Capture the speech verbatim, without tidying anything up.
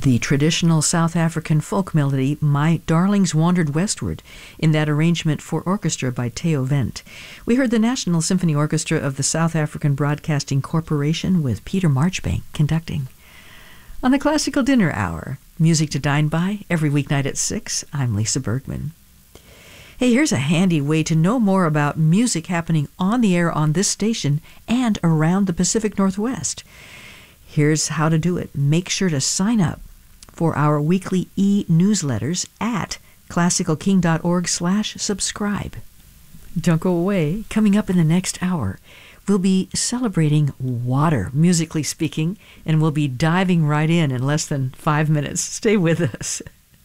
the traditional South African folk melody, My Darlings Wandered Westward, in that arrangement for orchestra by Theo Vent. We heard the National Symphony Orchestra of the South African Broadcasting Corporation with Peter Marchbank conducting. On the Classical Dinner Hour, music to dine by, every weeknight at six, I'm Lisa Bergman. Hey, here's a handy way to know more about music happening on the air on this station and around the Pacific Northwest. Here's how to do it. Make sure to sign up for our weekly e-newsletters at classicalking.org slash subscribe. Don't go away. Coming up in the next hour, we'll be celebrating water, musically speaking, and we'll be diving right in in less than five minutes. Stay with us.